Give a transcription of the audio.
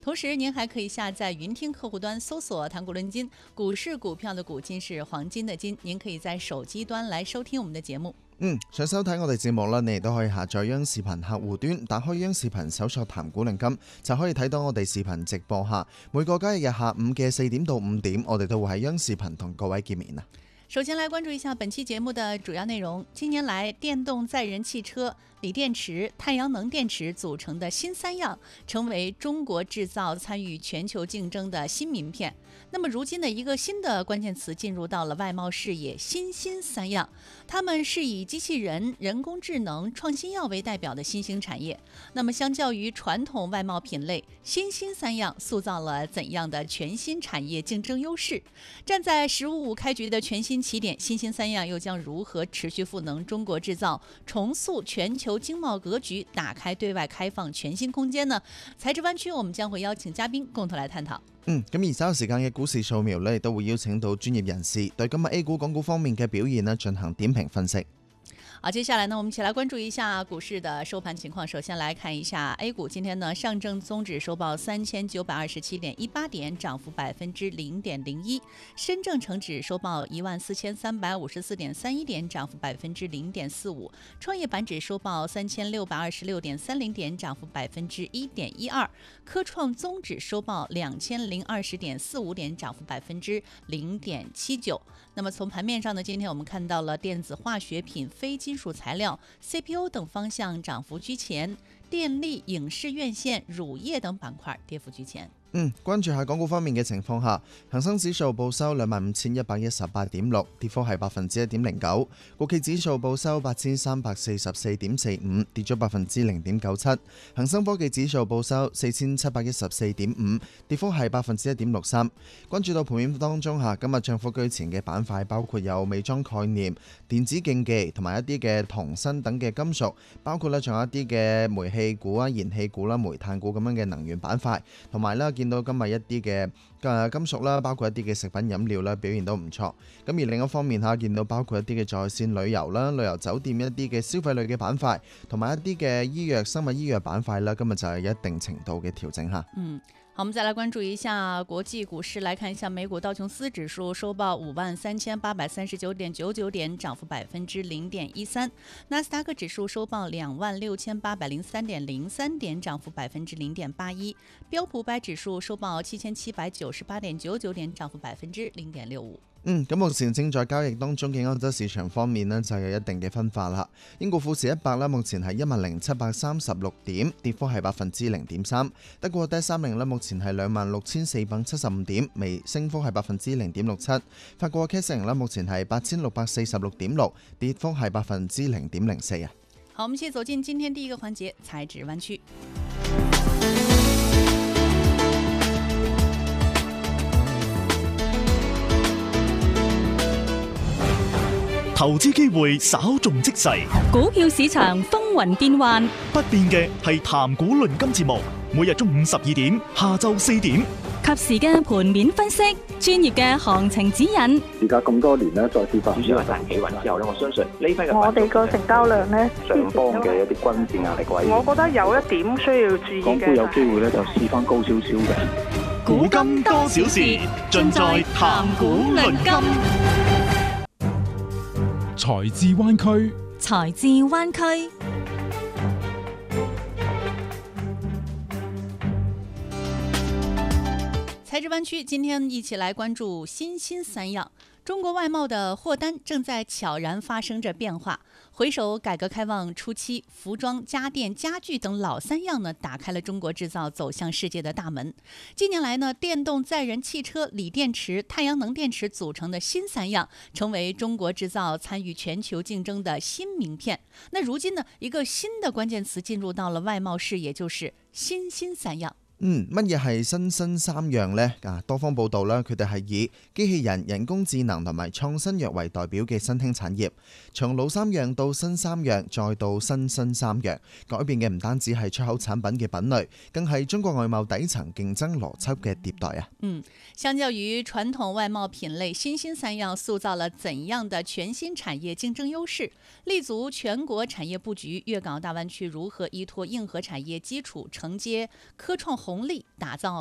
同时，您还可以下载云听客户端搜索"谈股论金"，股市股票的股，金是黃金的金，您可以在手機端來收聽我們的節目。 想收睇我哋節目啦，你亦都可以下載央視頻客戶端，打開央視頻搜索談股論金，就可以睇到我哋視頻直播下。每個交易日下午嘅4點到5點，我哋都會喺央視頻同各位見面啊。 首先來關注一下本期節目的主要內容。近年來，電動載人汽車、鋰電池、太陽能電池組成的新三樣，成為中國製造參與全球競爭的新名片。那麼如今的一個新的關鍵詞進入到了外貿視野，新三樣，它們是以機器人、人工智能、創新藥為代表的新興產業。那麼相較於傳統外貿品類，新三樣塑造了怎樣的全新產業競爭優勢？站在1055開局的全新起點，新三樣又將如何持續賦能中國製造，重塑全球經貿格局，打開對外開放全新空間呢？財智灣區，我們將會邀請嘉賓共同來探討。 咁而稍後時間嘅股市掃描呢，亦都會邀請到專業人士對今日 A 股、港股方面嘅表現呢進行點評分析。 好，接下來呢，我們一起來關注一下股市的收盤情況。首先來看一下 A 股，今天呢，上證綜指收報3927.18點，漲幅0.01%；深證成指收報14354.31點，漲幅0.45%；創業板指收報3626.30點，漲幅1.12%；科創綜指收報2020.45點，漲幅0.79%。那麼從盤面上呢，今天我們看到了電子化學品、非金屬材料、CPU 等方向漲幅居前，電力、影視院線、乳業等板塊跌幅居前。 關注下港股方面嘅情況下，恒生指數報收25,118.6，跌幅係1.09%；國企指數報收8,344.45，跌咗0.97%；恒生科技指數報收4,714.5，跌幅係1.63%。關注到盤面當中下，今日漲幅居前嘅板塊包括有美妝概念、電子競技同埋一啲嘅銅鋅等嘅金屬，包括咧仲有一啲嘅煤氣股啊、燃氣股啦、煤炭股咁樣嘅能源板塊，同埋啦見到今日一啲嘅金屬啦，包括一啲嘅食品飲料啦，表現都唔錯。咁而另一方面下，見到包括一啲嘅在線旅遊啦、旅遊酒店一啲嘅消費類嘅板塊，同埋一啲嘅醫藥、生物醫藥板塊啦，今日就係一定程度嘅調整下。 好，我們再來關注一下國際股市，來看一下美股道瓊斯指數收報53,839.99點，漲幅0.13%；納斯達克指數收報26,803.03點，漲幅0.81%；標普500指數收報7,798.99點，漲幅0.65%。 咁目前正在交易當中嘅歐洲市場方面呢，就有一定嘅分化啦。英國富時100啦，目前係10,736點，跌幅係0.3%；德國DAX30啦，目前係26,475點，微升幅係0.67%；法國 CAC 40啦，目前係8,646.6，跌幅係0.04%。 好，我們先走進今天第一個環節，財智灣區。 投資機會稍縱即逝， 股票市場風雲變幻， 不變嘅係談股論金節目，每日中午12點、下晝4點， 及時嘅盤面分析，專業嘅行情指引。 而家咁多年咧，再次發主要係大企穩之後咧，我相信呢批嘅我哋個成交量咧， 上方嘅一啲均線壓力位， 我覺得有一點需要注意嘅。 港股有機會咧就試翻高少少嘅。 古今多少事，盡在談股論金。 財智灣區， 財智灣區。 財智灣區，今天一起來關注新三樣。中國外貿的貨單正在悄然發生着變化。回首改革開放初期，服裝、家電、家具等老三樣呢，打開了中國製造走向世界的大門。近年來呢，電動載人汽車、鋰電池、太陽能電池組成的新三樣，成為中國製造參與全球競爭的新名片。那如今呢，一個新的關鍵詞進入到了外貿視野，就是新三樣。 乜嘢係新三樣呢？多方報道啦，佢哋係以機器人、人工智能同埋創新藥為代表嘅新興產業，從老三樣到新三樣，再到新三樣，改變嘅唔單止係出口產品嘅品類，更係中國外貿底層競爭邏輯嘅迭代啊！ 相較於傳統外貿品類，新三樣塑造了怎樣的全新產業競爭優勢？立足全國產業佈局，粵港大灣區如何依託硬核產業基礎承接科創紅同力打造